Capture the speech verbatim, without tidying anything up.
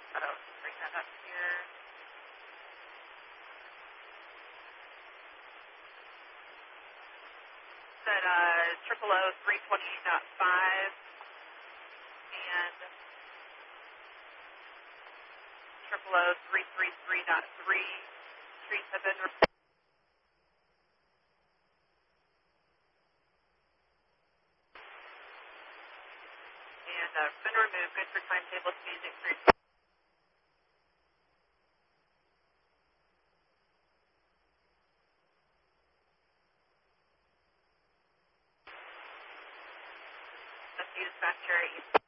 Uh-oh, bring that up here. Said uh, triple O three twenty point five and triple O three thirty-three point three. Trees have been reported. And uh, been removed. Good for timetable speed increase. Dispatcher.